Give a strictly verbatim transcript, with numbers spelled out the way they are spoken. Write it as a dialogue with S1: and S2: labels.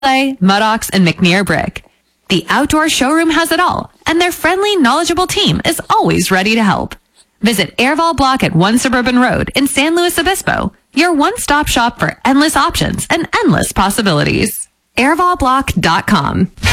S1: Muddox, and McNear Brick. The outdoor showroom has it all, and their friendly, knowledgeable team is always ready to help. Visit Airval Block at one Suburban Road in San Luis Obispo, your one-stop shop for endless options and endless possibilities. airval block dot com.